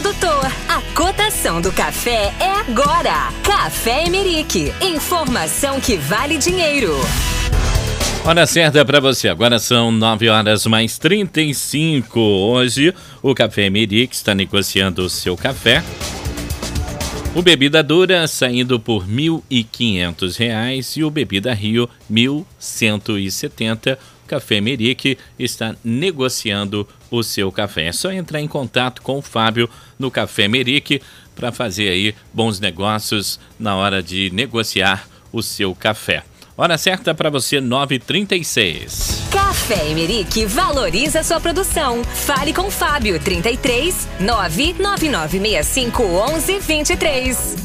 produtor. A cotação do café é agora. Café Emerick. Informação que vale dinheiro. Hora certa para você. Agora são 9h mais 35. Hoje o Café Emerick está negociando o seu café. O Bebida Dura saindo por R$ 1.500 e o Bebida Rio R$ 1.170. O Café Emerick está negociando o seu café. É só entrar em contato com o Fábio no Café Emerick para fazer aí bons negócios na hora de negociar o seu café. Hora certa para você, 9h36. Café Emerick valoriza sua produção. Fale com Fábio, 33 99965 1123.